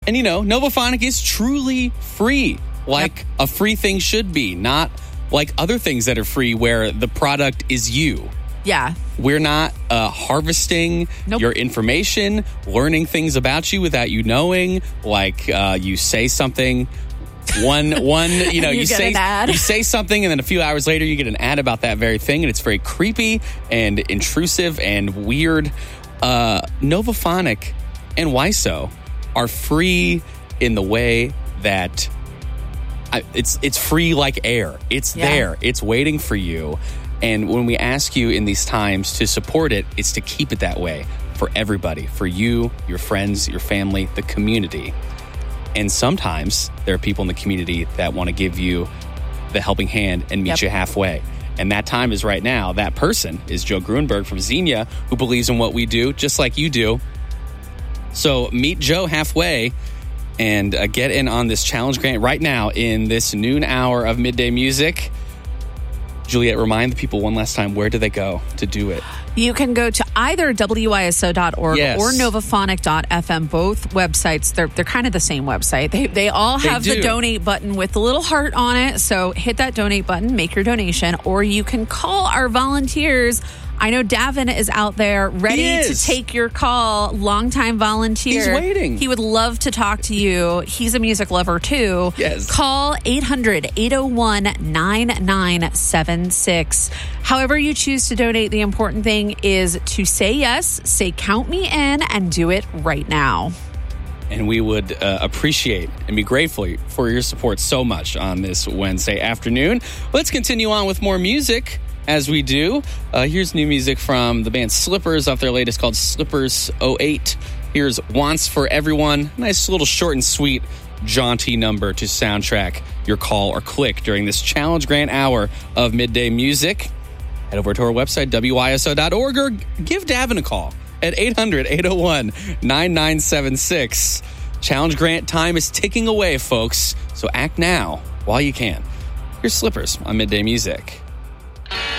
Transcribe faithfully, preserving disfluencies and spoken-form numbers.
And, you know, Novaphonic is truly free, like yep. a free thing should be, not like other things that are free where the product is you. Yeah. We're not uh, harvesting nope. your information, learning things about you without you knowing, like uh, you say something... One, one, you know, you, you say you say something, and then a few hours later, you get an ad about that very thing, and it's very creepy and intrusive and weird. Uh, Novaphonic and W I S O are free in the way that I, it's it's free like air. It's yeah. there. It's waiting for you. And when we ask you in these times to support it, it's to keep it that way for everybody, for you, your friends, your family, the community. And sometimes there are people in the community that want to give you the helping hand and meet yep. you halfway. And that time is right now. That person is Joe Grunberg from Xenia, who believes in what we do, just like you do. So meet Joe halfway and uh, get in on this challenge grant right now in this noon hour of Midday Music. Juliet, remind the people one last time, where do they go to do it? You can go to either W I S O dot org yes. or Novaphonic dot F M. Both websites, they're they're kind of the same website. They they all have they the donate button with the little heart on it. So hit that donate button, make your donation, or you can call our volunteers. I know Davin is out there ready to take your call. Longtime volunteer. He's waiting. He would love to talk to you. He's a music lover too. Yes. Call eight hundred, eight oh one, nine nine seven six. However you choose to donate, the important thing is to say yes, say count me in, and do it right now. And we would uh, appreciate and be grateful for your support so much on this Wednesday afternoon. Let's continue on with more music. As we do, uh, here's new music from the band Slippers off their latest called Slippers oh eight. Here's Wants for Everyone. Nice little short and sweet, jaunty number to soundtrack your call or click during this challenge grant hour of Midday Music. Head over to our website, W I S O dot org, or give Davin a call at eight hundred, eight oh one, nine nine seven six. Challenge grant time is ticking away, folks, so act now while you can. Here's Slippers on Midday Music.